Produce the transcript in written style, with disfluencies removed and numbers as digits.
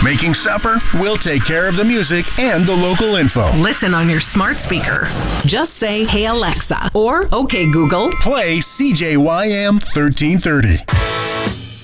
Making supper? We'll take care of the music and the local info. Listen on your smart speaker. Just say, "Hey Alexa," or "Okay Google." Play CJYM 1330.